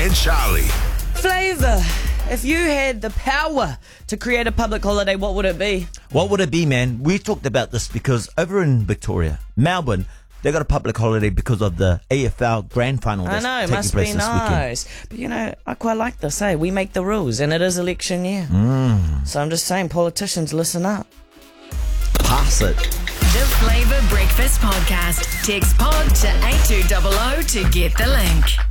and Charlie. Flavour, if you had the power to create a public holiday, what would it be? What would it be, man? We talked about this because over in Victoria, Melbourne, they got a public holiday because of the AFL Grand Final I that's know, it taking must place be this nice. But I quite like this, eh? We make the rules, and it is election year. So I'm just saying, politicians, listen up. weekend. Pass it. The Flavour Breakfast Podcast. Text pod to 8200 to get the link.